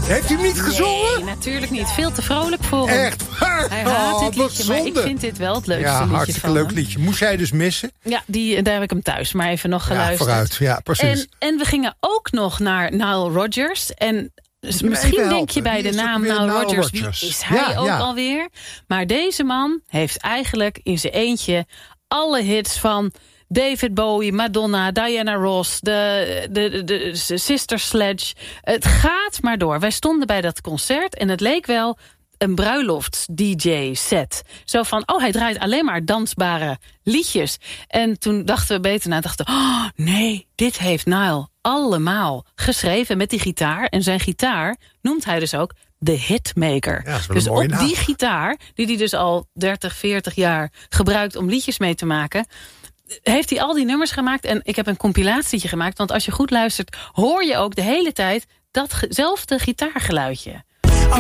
Heeft hij hem niet gezongen? Nee, natuurlijk niet. Veel te vrolijk voor hem. Echt waar? Hij haat dit liedje, zonde. maar ik vind dit wel het leukste liedje hartstikke van leuk hem. liedje. Moest jij dus missen? Ja, daar heb ik hem thuis maar even nog geluisterd. Ja, vooruit. Ja, precies. En we gingen ook nog naar Nile Rodgers. En misschien denk je bij de naam Nile Rodgers, wie is hij ook alweer? Maar deze man heeft eigenlijk in zijn eentje alle hits van David Bowie, Madonna, Diana Ross, de Sister Sledge. Het gaat maar door. Wij stonden bij dat concert en het leek wel een bruilofts-DJ-set. Zo van, hij draait alleen maar dansbare liedjes. En toen dachten we beter na, nee, dit heeft Nile allemaal geschreven met die gitaar. En zijn gitaar noemt hij dus ook de hitmaker. Ja, dus op naam. die gitaar, die hij dus al 30, 40 jaar gebruikt om liedjes mee te maken, heeft hij al die nummers gemaakt. En ik heb een compilatietje gemaakt, want als je goed luistert, hoor je ook de hele tijd datzelfde gitaargeluidje.